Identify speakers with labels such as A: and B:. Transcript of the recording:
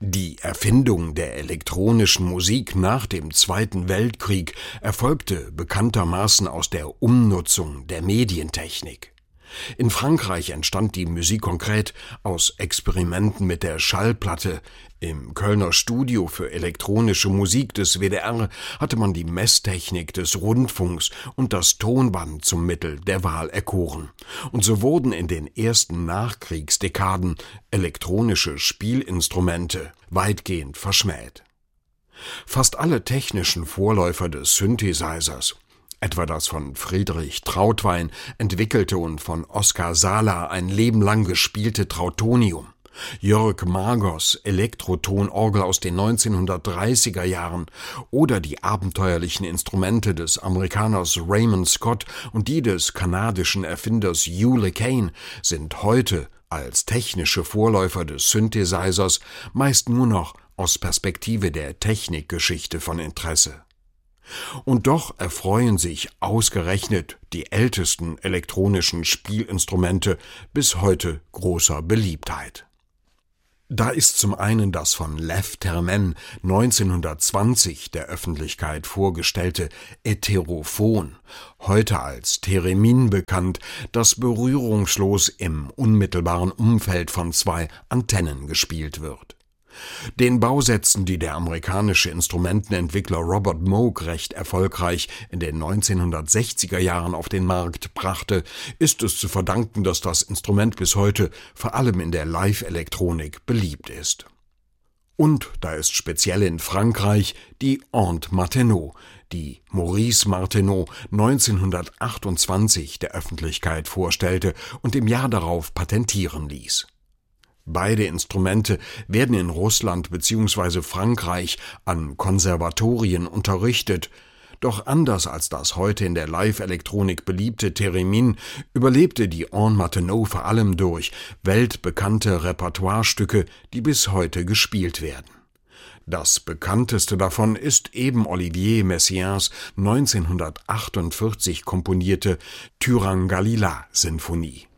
A: Die Erfindung der elektronischen Musik nach dem Zweiten Weltkrieg erfolgte bekanntermaßen aus der Umnutzung der Medientechnik. In Frankreich entstand die Musik concrète aus Experimenten mit der Schallplatte. Im Kölner Studio für elektronische Musik des WDR hatte man die Messtechnik des Rundfunks und das Tonband zum Mittel der Wahl erkoren. Und so wurden in den ersten Nachkriegsdekaden elektronische Spielinstrumente weitgehend verschmäht. Fast alle technischen Vorläufer des Synthesizers, etwa das von Friedrich Trautwein entwickelte und von Oskar Sala ein Leben lang gespielte Trautonium, Jörg Magos Elektrotonorgel aus den 1930er Jahren oder die abenteuerlichen Instrumente des Amerikaners Raymond Scott und die des kanadischen Erfinders Hugh LeCane sind heute als technische Vorläufer des Synthesizers meist nur noch aus Perspektive der Technikgeschichte von Interesse. Und doch erfreuen sich ausgerechnet die ältesten elektronischen Spielinstrumente bis heute großer Beliebtheit. Da ist zum einen das von Lev Termen 1920 der Öffentlichkeit vorgestellte Ätherophon, heute als Theremin bekannt, das berührungslos im unmittelbaren Umfeld von zwei Antennen gespielt wird. Den Bausätzen, die der amerikanische Instrumentenentwickler Robert Moog recht erfolgreich in den 1960er Jahren auf den Markt brachte, ist es zu verdanken, dass das Instrument bis heute vor allem in der Live-Elektronik beliebt ist. Und da ist speziell in Frankreich die Aunt Martenot, die Maurice Martenot 1928 der Öffentlichkeit vorstellte und im Jahr darauf patentieren ließ. Beide Instrumente werden in Russland bzw. Frankreich an Konservatorien unterrichtet, doch anders als das heute in der Live-Elektronik beliebte Theremin überlebte die Aunt Martenot vor allem durch weltbekannte Repertoirestücke, die bis heute gespielt werden. Das bekannteste davon ist eben Olivier Messiaens 1948 komponierte Tyrangalila-Sinfonie.